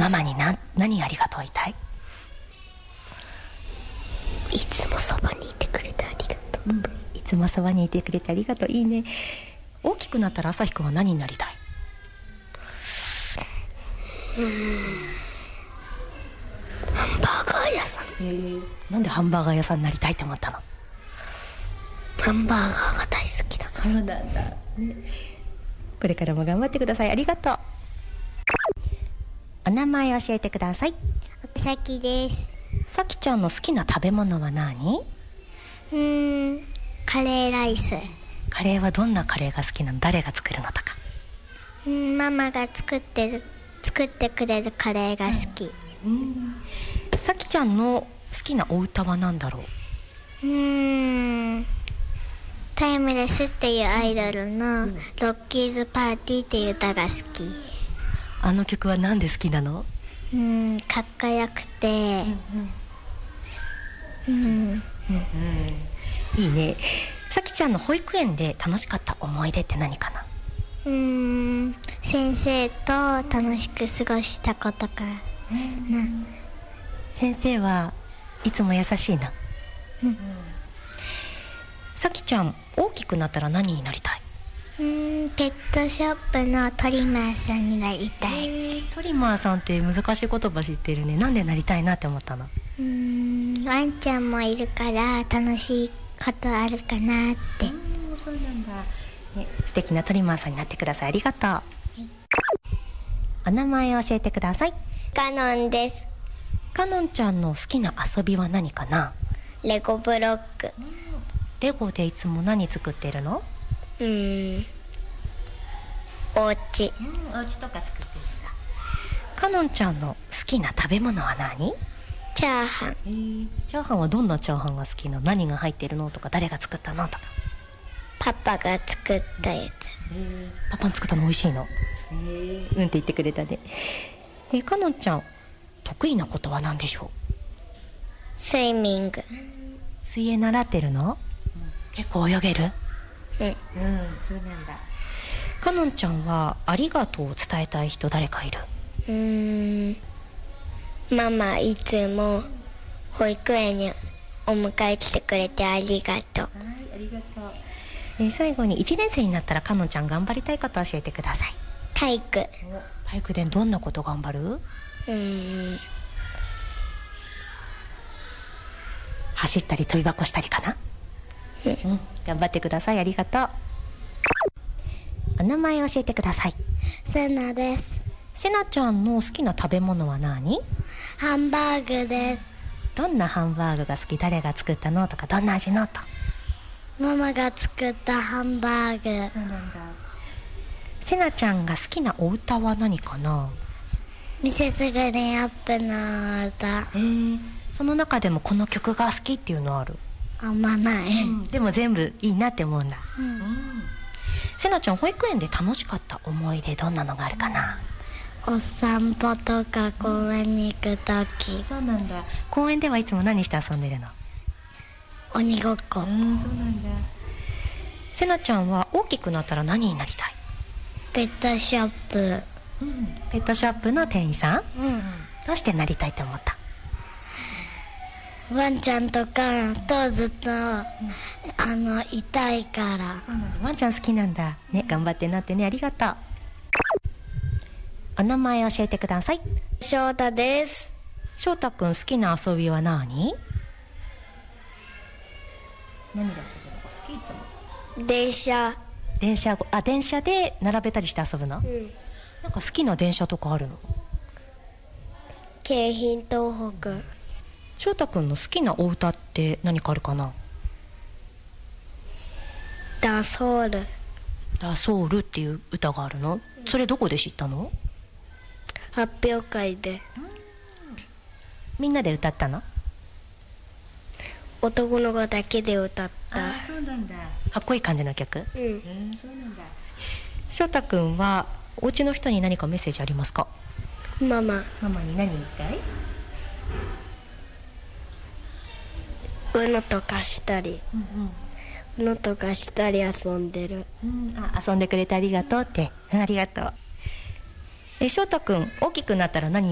ママに何ありがとう言いたい？ いつもそばにいてくれてありがとう、 いつもそばにいてくれてありがとう。いいね。大きくなったら朝日くんは何になりたい？ ハンバーガー屋さん。 なんでハンバーガー屋さんになりたいと思ったの？ ハンバーガーが大好きだから。 そうなんだ、ね、これからも頑張ってください。ありがとう。お名前教えてください。 さきです。 さきちゃんの好きな食べ物は何？ カレーライス。 カレーはどんなカレーが好きなの？誰が作るのとか？ ママが作ってくれるカレーが好き。 さきちゃんの好きなお歌は何だろう？ タイムレスっていうアイドルのロッキーズパーティーっていう歌が好き。 あの曲はなんで好きなの？ かっこよくて、 いいね。さきちゃんの保育園で楽しかった思い出って何かな？ 先生と楽しく過ごしたことかな。 先生はいつも優しいな。さきちゃん大きくなったら何になりたい？ ペットショップのトリマーさんになりたい。 トリマーさんって難しい言葉知ってるね。なんでなりたいなって思ったの？ ワンちゃんもいるから楽しいことあるかなって。 そうなんだ、ね、素敵なトリマーさんになってください。ありがとう。お名前を教えてください。 カノンです。 カノンちゃんの好きな遊びは何かな？ レゴブロック。 レゴでいつも何作ってるの？ お家。 お家とか作ってるんだ。カノンちゃんの好きな食べ物は何？ チャーハン。 チャーハンはどんなチャーハンが好きなの？何が入ってるのとか、誰が作ったのとか。 パパが作ったやつ。 パパの作ったの美味しいの？って言ってくれたね。カノンちゃん得意なことは何でしょう？ スイミング。 水泳習ってるの？結構泳げる？そうなんだ。カノンちゃんはありがとうを伝えたい人誰かいる？ ママいつも保育園にお迎え来てくれてありがとう。 ありがとう。最後に1年生になったらカノンちゃん頑張りたいことを教えてください。 体育。 体育でどんなこと頑張る？走ったり跳び箱したりかな？頑張ってください。ありがとう。お名前教えてください。 セナです。 セナちゃんの好きな食べ物は何？ ハンバーグです。 どんなハンバーグが好き？誰が作ったのとか、どんな味のと？ ママが作ったハンバーグ。 そうなんだ。セナちゃんが好きなお歌は何かな？ ミセスグリーンアップの歌。 その中でもこの曲が好きっていうのある？ あんまない。 でも全部いいなって思うんだ。セナちゃん保育園で楽しかった思い出どんなのがあるかな？ お散歩とか公園に行くとき。 そうなんだ。公園ではいつも何して遊んでるの？ 鬼ごっこ。 そうなんだ。セナちゃんは大きくなったら何になりたい？ ペットショップ。 ペットショップの店員さん？どうしてなりたいと思った？ ワンちゃんとかとずっと、いたいから。 ワンちゃん好きなんだね。頑張ってなってね。ありがとう。お名前教えてください。 翔太です。 翔太くん好きな遊びは何？何で遊ぶのが好き？いつも電車で並べたりして遊ぶの？なんか好きな電車とかあるの？ 京浜東北。 翔太くんの好きなお歌って何かあるかな？ ダソウル。 ダソウルっていう歌があるの？それどこで知ったの？ 発表会で。 みんなで歌ったの？ 男の子だけで歌った。 そうなんだ。かっこいい感じの曲？そうなんだ。翔太くんはお家の人に何かメッセージありますか？ ママに何言いたい ？UNOとかしたり、UNOとかしたり遊んでる。 遊んでくれてありがとうって。ありがとう。翔太くん大きくなったら何